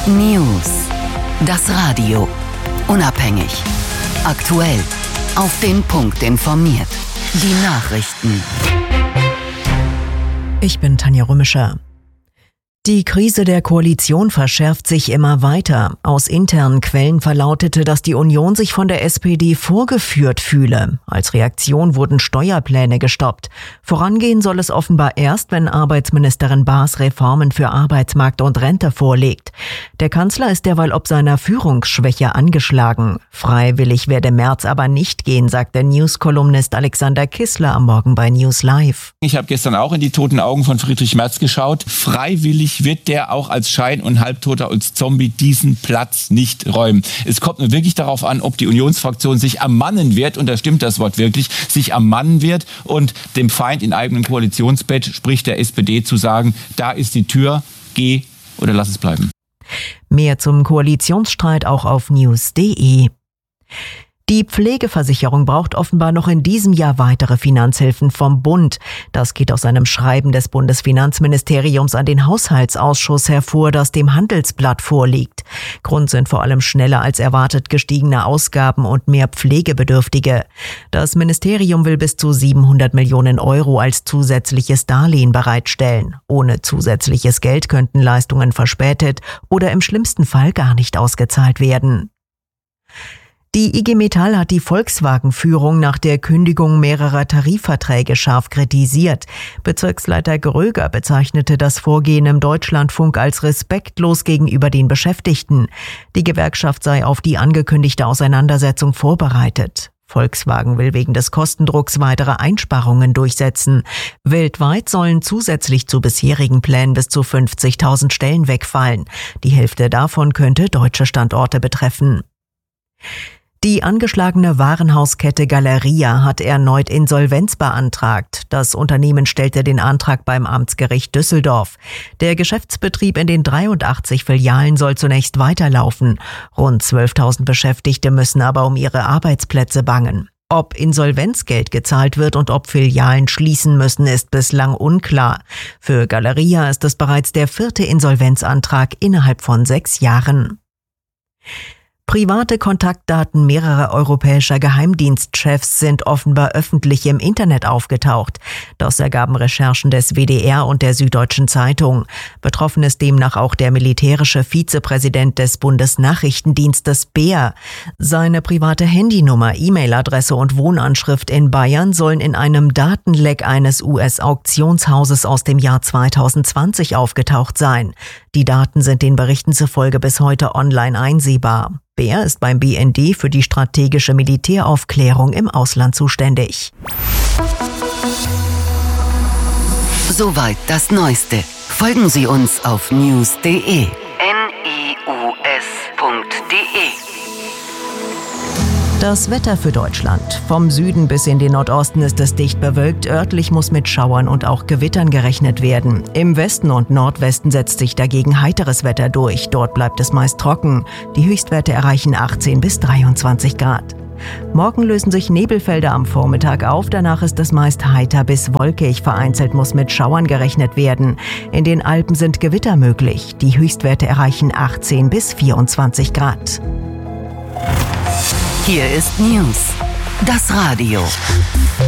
News. Das Radio. Unabhängig. Aktuell. Auf den Punkt informiert. Die Nachrichten. Ich bin Tanja Römischer. Die Krise der Koalition verschärft sich immer weiter. Aus internen Quellen verlautete, dass die Union sich von der SPD vorgeführt fühle. Als Reaktion wurden Steuerpläne gestoppt. Vorangehen soll es offenbar erst, wenn Arbeitsministerin Baas Reformen für Arbeitsmarkt und Rente vorlegt. Der Kanzler ist derweil ob seiner Führungsschwäche angeschlagen. Freiwillig werde Merz aber nicht gehen, sagt der News-Kolumnist Alexander Kissler am Morgen bei News Live. Ich habe gestern auch in die toten Augen von Friedrich Merz geschaut. Freiwillig wird der auch als Schein- und Halbtoter, als Zombie diesen Platz nicht räumen. Es kommt nur wirklich darauf an, ob die Unionsfraktion sich ermannen wird, und da stimmt das Wort wirklich, sich ermannen wird und dem Feind in eigenem Koalitionsbett, sprich der SPD, zu sagen, da ist die Tür, geh oder lass es bleiben. Mehr zum Koalitionsstreit auch auf news.de. Die Pflegeversicherung braucht offenbar noch in diesem Jahr weitere Finanzhilfen vom Bund. Das geht aus einem Schreiben des Bundesfinanzministeriums an den Haushaltsausschuss hervor, das dem Handelsblatt vorliegt. Grund sind vor allem schneller als erwartet gestiegene Ausgaben und mehr Pflegebedürftige. Das Ministerium will bis zu 700 Millionen Euro als zusätzliches Darlehen bereitstellen. Ohne zusätzliches Geld könnten Leistungen verspätet oder im schlimmsten Fall gar nicht ausgezahlt werden. Die IG Metall hat die Volkswagen-Führung nach der Kündigung mehrerer Tarifverträge scharf kritisiert. Bezirksleiter Gröger bezeichnete das Vorgehen im Deutschlandfunk als respektlos gegenüber den Beschäftigten. Die Gewerkschaft sei auf die angekündigte Auseinandersetzung vorbereitet. Volkswagen will wegen des Kostendrucks weitere Einsparungen durchsetzen. Weltweit sollen zusätzlich zu bisherigen Plänen bis zu 50.000 Stellen wegfallen. Die Hälfte davon könnte deutsche Standorte betreffen. Die angeschlagene Warenhauskette Galeria hat erneut Insolvenz beantragt. Das Unternehmen stellte den Antrag beim Amtsgericht Düsseldorf. Der Geschäftsbetrieb in den 83 Filialen soll zunächst weiterlaufen. Rund 12.000 Beschäftigte müssen aber um ihre Arbeitsplätze bangen. Ob Insolvenzgeld gezahlt wird und ob Filialen schließen müssen, ist bislang unklar. Für Galeria ist es bereits der 4. Insolvenzantrag innerhalb von 6 Jahren. Private Kontaktdaten mehrerer europäischer Geheimdienstchefs sind offenbar öffentlich im Internet aufgetaucht. Das ergaben Recherchen des WDR und der Süddeutschen Zeitung. Betroffen ist demnach auch der militärische Vizepräsident des Bundesnachrichtendienstes BER. Seine private Handynummer, E-Mail-Adresse und Wohnanschrift in Bayern sollen in einem Datenleck eines US-Auktionshauses aus dem Jahr 2020 aufgetaucht sein. Die Daten sind den Berichten zufolge bis heute online einsehbar. BER ist beim BND für die strategische Militäraufklärung im Ausland zuständig. Soweit das Neueste. Folgen Sie uns auf news.de. news.de. Das Wetter für Deutschland. Vom Süden bis in den Nordosten ist es dicht bewölkt. Örtlich muss mit Schauern und auch Gewittern gerechnet werden. Im Westen und Nordwesten setzt sich dagegen heiteres Wetter durch. Dort bleibt es meist trocken. Die Höchstwerte erreichen 18 bis 23 Grad. Morgen lösen sich Nebelfelder am Vormittag auf. Danach ist es meist heiter bis wolkig. Vereinzelt muss mit Schauern gerechnet werden. In den Alpen sind Gewitter möglich. Die Höchstwerte erreichen 18 bis 24 Grad. Hier ist News. Das Radio.